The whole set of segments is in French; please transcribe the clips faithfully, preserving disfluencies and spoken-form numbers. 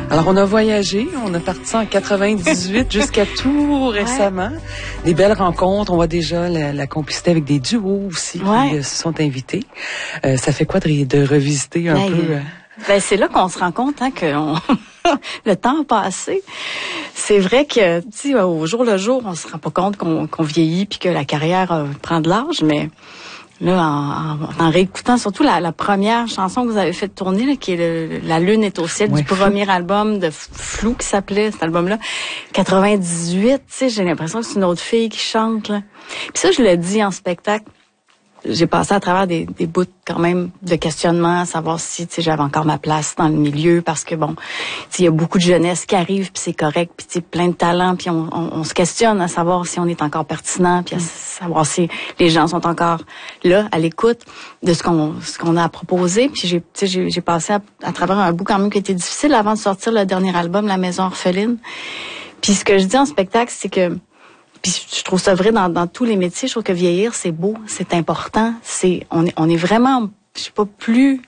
Alors, on a voyagé, on a parti en quatre-vingt-dix-huit jusqu'à tout récemment. Ouais. Des belles rencontres, on voit déjà la, la complicité avec des duos aussi ouais. qui euh, se sont invités. Euh, ça fait quoi de, de revisiter un ben, peu? Euh... Ben, c'est là qu'on se rend compte hein, que on... le temps a passé. C'est vrai que, tu sais, au jour le jour, on se rend pas compte qu'on, qu'on vieillit puis que la carrière euh, prend de l'âge, mais... Là, en, en, en réécoutant surtout la, la première chanson que vous avez fait tourner, là, qui est le, La Lune est au ciel, oui, du premier Flou. album de Flou qui s'appelait cet album-là, quatre-vingt-dix-huit, tu sais, j'ai l'impression que c'est une autre fille qui chante, là. Puis ça, je l'ai dit en spectacle. J'ai passé à travers des, des bouts quand même de questionnement, à savoir si tu sais j'avais encore ma place dans le milieu parce que bon, il y a beaucoup de jeunesse qui arrive puis c'est correct puis tu sais plein de talents puis on, on, on se questionne à savoir si on est encore pertinent puis à savoir si les gens sont encore là à l'écoute de ce qu'on ce qu'on a à proposer puis j'ai tu sais j'ai, j'ai passé à, à travers un bout quand même qui était difficile avant de sortir le dernier album La Maison Orpheline. Puis ce que je dis en spectacle c'est que puis je trouve ça vrai dans, dans tous les métiers. Je trouve que vieillir, c'est beau, c'est important. C'est, on est, on est vraiment, je sais pas, plus,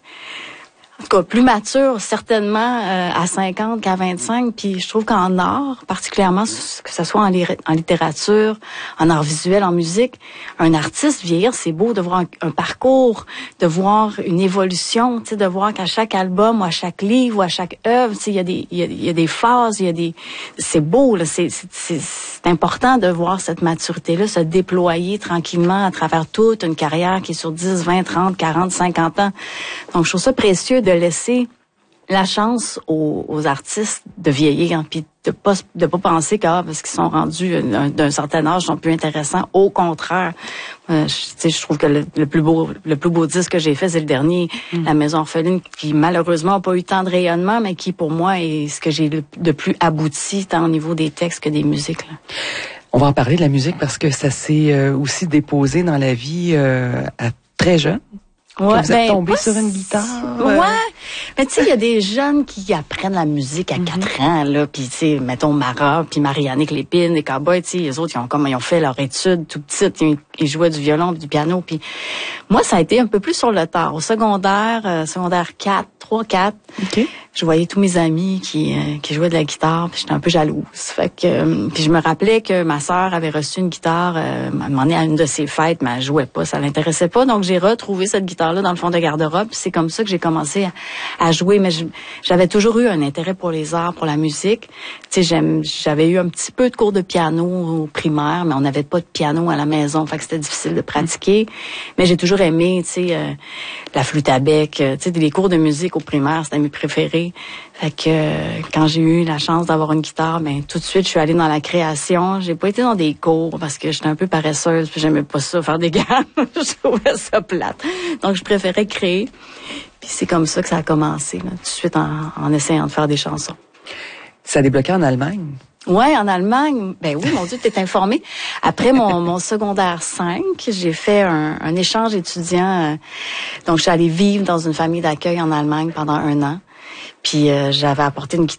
en tout cas, plus mature, certainement, euh, à cinquante qu'à vingt-cinq. Puis je trouve qu'en art, particulièrement, que ce soit en, li- en littérature, en art visuel, en musique, un artiste vieillir, c'est beau de voir un, un parcours, de voir une évolution, tu sais, de voir qu'à chaque album, ou à chaque livre, ou à chaque œuvre, tu sais, il y a des, il y a, il y a des phases, il y a des, c'est beau, là, c'est, c'est, c'est, c'est important de voir cette maturité-là se déployer tranquillement à travers toute une carrière qui est sur dix, vingt, trente, quarante, cinquante ans. Donc, je trouve ça précieux de laisser la chance aux, aux artistes de vieillir, hein, puis de pas de pas penser que ah, parce qu'ils sont rendus d'un, d'un certain âge, ils sont plus intéressants. Au contraire, euh, je, je trouve que le, le plus beau le plus beau disque que j'ai fait, c'est le dernier, mmh. La Maison Orpheline, qui malheureusement n'a pas eu tant de rayonnement, mais qui pour moi est ce que j'ai le, de plus abouti, tant au niveau des textes que des musiques. Là. On va en parler de la musique parce que ça s'est euh, aussi déposé dans la vie euh, à très jeune. Ouais, vous êtes ben, tombé sur une guitare. Ouais. Euh... Mais tu sais, il y a des jeunes qui apprennent la musique à mm-hmm. quatre ans, là, puis tu sais, mettons Mara, puis Marianne Lépine, les Cowboys, tu sais, les autres, ils ont comme, ils ont fait leur étude tout petite, ils, ils jouaient du violon, puis du piano, puis moi, ça a été un peu plus sur le tard. Au secondaire, euh, secondaire quatre, trois, quatre, okay. Je voyais tous mes amis qui, euh, qui jouaient de la guitare, puis j'étais un peu jalouse. Fait que, euh, puis je me rappelais que ma sœur avait reçu une guitare, euh, à un moment donné, à une de ses fêtes, mais elle jouait pas, ça l'intéressait pas, donc j'ai retrouvé cette guitare-là dans le fond de garde-robe, puis c'est comme ça que j'ai commencé à, à jouer, mais je, j'avais toujours eu un intérêt pour les arts, pour la musique. Tu sais, j'aime, j'avais eu un petit peu de cours de piano au primaire, mais on n'avait pas de piano à la maison, fait que c'était difficile de pratiquer. Mais j'ai toujours aimé, tu sais, euh, la flûte à bec, euh, tu sais, les cours de musique au primaire, c'était mes préférés. Fait que euh, quand j'ai eu la chance d'avoir une guitare, ben tout de suite, je suis allée dans la création. J'ai pas été dans des cours parce que j'étais un peu paresseuse, puis j'aimais pas ça, faire des gammes. Je trouvais ça plate. Donc, je préférais créer. Puis c'est comme ça que ça a commencé, là, tout de suite en, en essayant de faire des chansons. Ça a débloqué en Allemagne? Ouais, en Allemagne. Ben oui, mon Dieu, t'es informé. Après mon, mon secondaire cinq, j'ai fait un, un échange étudiant. Euh, donc, je suis allée vivre dans une famille d'accueil en Allemagne pendant un an. Puis, euh, j'avais apporté une guitare